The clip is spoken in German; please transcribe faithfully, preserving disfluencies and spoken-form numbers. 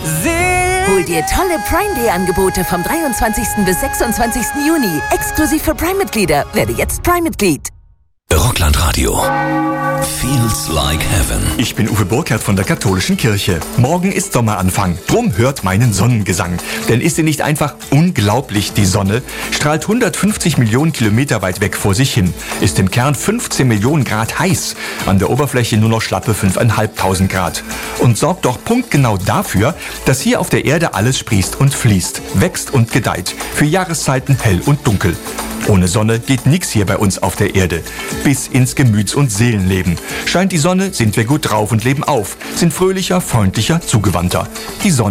Hol dir tolle Prime Day Angebote vom dreiundzwanzigsten bis sechsundzwanzigsten Juni. Exklusiv für Prime-Mitglieder. Werde jetzt Prime-Mitglied. Rockland Radio. Feels like heaven. Ich bin Uwe Burkhardt von der katholischen Kirche. Morgen ist Sommeranfang. Drum hört meinen Sonnengesang. Denn ist sie nicht einfach unglaublich, die Sonne? Strahlt hundertfünfzig Millionen Kilometer weit weg vor sich hin. Ist im Kern fünfzehn Millionen Grad heiß. An der Oberfläche nur noch schlappe fünftausendfünfhundert Grad. Und sorgt doch punktgenau dafür, dass hier auf der Erde alles sprießt und fließt, wächst und gedeiht. Für Jahreszeiten hell und dunkel. Ohne Sonne geht nix hier bei uns auf der Erde. Bis ins Gemüts- und Seelenleben. Scheint die Sonne, sind wir gut drauf und leben auf. Sind fröhlicher, freundlicher, zugewandter. Die Sonne